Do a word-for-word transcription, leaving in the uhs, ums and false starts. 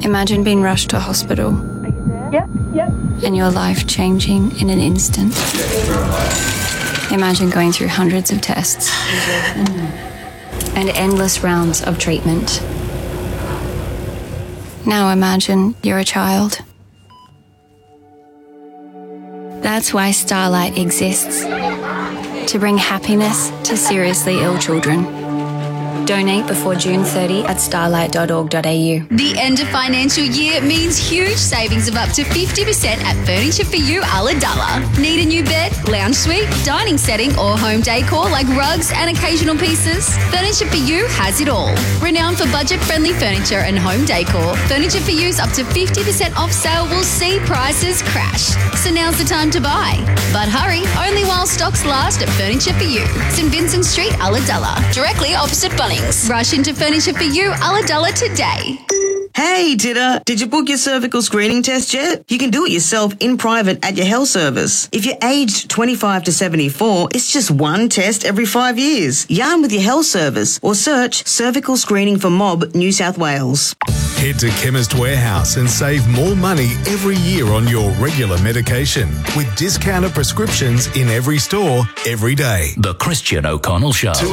Imagine being rushed to hospital. Yep, yep. And your life changing in an instant. Imagine going through hundreds of tests and endless rounds of treatment. Now imagine you're a child. That's why Starlight exists, to bring happiness to seriously ill children. Donate before June thirtieth at starlight dot org dot a u. The end of financial year means huge savings of up to fifty percent at Furniture for You Ulladulla. Need a new bed, lounge suite, dining setting or home decor like rugs and occasional pieces? Furniture for You has it all. Renowned for budget-friendly furniture and home decor, Furniture for You's up to fifty percent off sale will see prices crash. So now's the time to buy. But hurry, only while stocks last at Furniture for You, St Vincent Street, Ulladulla, directly opposite Bunnings. Rush into Furniture for You Ulladulla today. Hey, Titter, did you book your cervical screening test yet? You can do it yourself in private at your health service. If you're aged twenty-five to seventy-four, it's just one test every five years. Yarn with your health service or search Cervical Screening for Mob, New South Wales. Head to Chemist Warehouse and save more money every year on your regular medication with discounted prescriptions in every store every day. The Christian O'Connell Show.